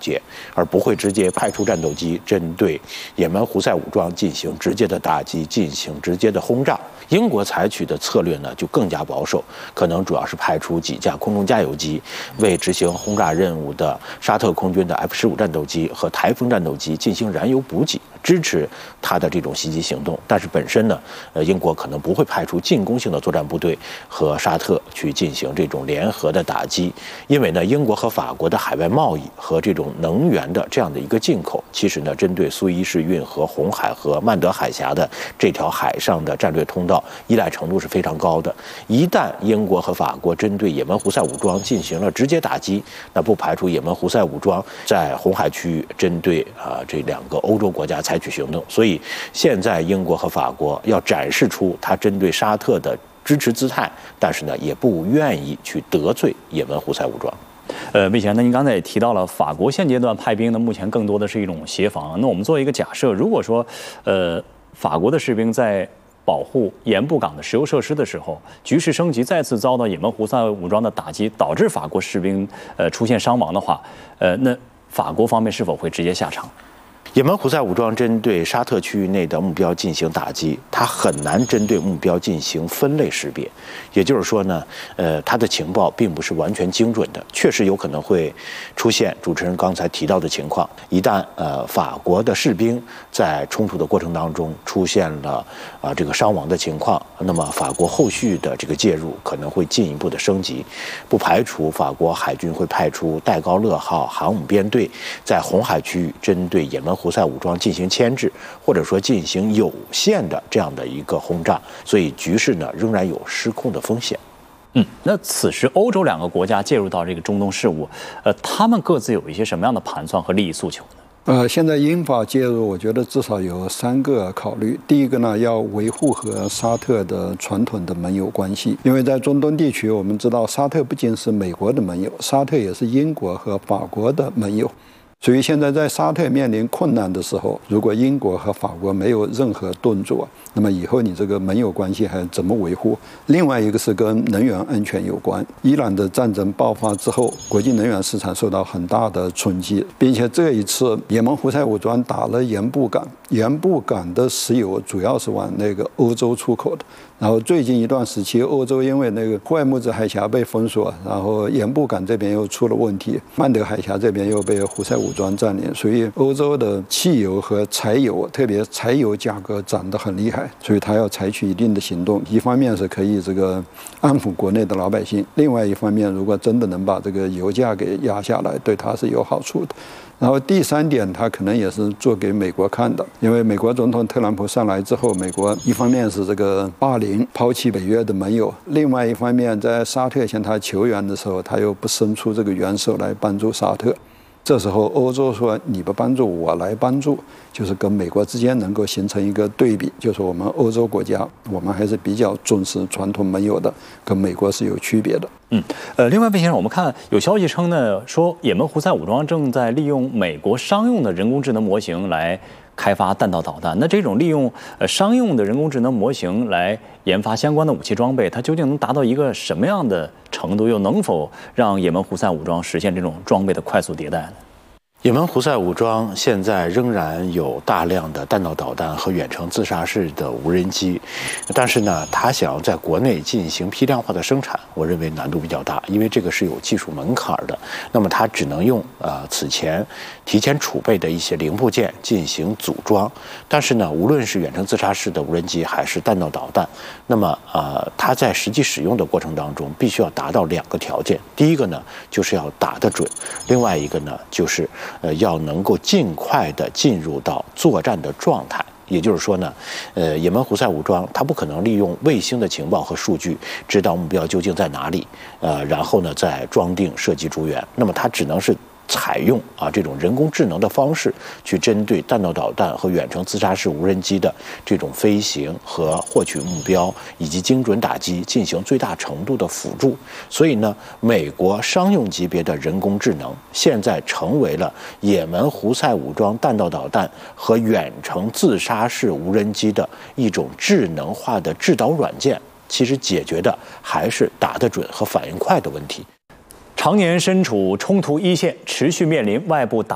节，而不会直接派出战斗机针对也门胡塞武装进行直接的打击，进行直接的轰炸。英国采取的策略呢就更加保守，可能主要是派出几架空中加油机，为执行轰炸任务的沙特空军的 F-15战斗机和台风战斗机进行燃油补给，支持他的这种袭击行动。但是本身呢，英国可能不会派出进攻性的作战部队和沙特去进行这种联合的打击，因为呢，英国和法国的海外贸易和这种能源的这样的一个进口，其实呢，针对苏伊士运河、红海和曼德海峡的这条海上的战略通道依赖程度是非常高的。一旦英国和法国针对也门胡塞武装进行了直接打击，那不排除也门胡塞武装在红海区域针对这两个欧洲国家采取行动。所以现在英国和法国要展示出它针对沙特的支持姿态，但是呢，也不愿意去得罪也门胡塞武装。 魏先生，那您刚才也提到了，法国现阶段派兵呢，目前更多的是一种协防。那我们做一个假设，如果说，法国的士兵在保护盐布港的石油设施的时候，局势升级，再次遭到也门胡塞武装的打击，导致法国士兵出现伤亡的话，那法国方面是否会直接下场？ 也门胡塞武装针对沙特区域内的目标进行打击，它很难针对目标进行分类识别。也就是说呢，它的情报并不是完全精准的，确实有可能会出现主持人刚才提到的情况。一旦法国的士兵在冲突的过程当中出现了这个伤亡的情况，那么法国后续的这个介入可能会进一步的升级，不排除法国海军会派出戴高乐号航母编队在红海区域针对也门胡塞武装进行牵制，或者说进行有限的这样的一个轰炸，所以局势呢仍然有失控的风险。 那此时欧洲两个国家介入到这个中东事务，他们各自有一些什么样的盘算和利益诉求呢？ 现在英法介入，我觉得至少有3个考虑。第一个呢，要维护和沙特的传统的盟友关系，因为在中东地区，我们知道沙特不仅是美国的盟友，沙特也是英国和法国的盟友。所以现在在沙特面临困难的时候，如果英国和法国没有任何动作，那么以后你这个盟友关系还怎么维护？另外一个是跟能源安全有关。伊朗的战争爆发之后，国际能源市场受到很大的冲击，并且这一次也门胡塞武装打了盐布港，盐布港的石油主要是往那个欧洲出口的。然后最近一段时期，欧洲因为那个霍尔木兹海峡被封锁，然后盐布港这边又出了问题，曼德海峡这边又被胡塞武装占领，所以欧洲的汽油和柴油，特别柴油价格涨得很厉害，所以他要采取一定的行动。一方面是可以这个安抚国内的老百姓，另外一方面，如果真的能把这个油价给压下来，对他是有好处的。然后第3点，他可能也是做给美国看的，因为美国总统特朗普上来之后，美国一方面是这个霸凌、抛弃北约的盟友，另外一方面在沙特向他求援的时候，他又不伸出这个援手来帮助沙特。这时候欧洲说你不帮助我来帮助，就是跟美国之间能够形成一个对比，就是我们欧洲国家，我们还是比较重视传统盟友的，跟美国是有区别的。 另外，魏先生，我们看有消息称呢，说也门胡塞武装正在利用美国商用的人工智能模型来开发弹道导弹。那这种利用商用的人工智能模型来研发相关的武器装备，它究竟能达到一个什么样的程度，又能否让也门胡塞武装实现这种装备的快速迭代呢？ 也门胡塞武装现在仍然有大量的弹道导弹和远程自杀式的无人机，但是呢，他想要在国内进行批量化的生产，我认为难度比较大，因为这个是有技术门槛的。那么他只能用此前提前储备的一些零部件进行组装。但是呢，无论是远程自杀式的无人机还是弹道导弹，那么它在实际使用的过程当中，必须要达到2个条件。第一个呢，就是要打得准；另外一个呢，就是要能够尽快的进入到作战的状态。也就是说呢，也门胡塞武装它不可能利用卫星的情报和数据知道目标究竟在哪里，然后呢再装订射击诸元。那么它只能是采用这种人工智能的方式去针对弹道导弹和远程自杀式无人机的这种飞行和获取目标以及精准打击进行最大程度的辅助。所以呢，美国商用级别的人工智能现在成为了也门胡塞武装弹道导弹和远程自杀式无人机的一种智能化的制导软件，其实解决的还是打得准和反应快的问题。 常年身处冲突一线，持续面临外部打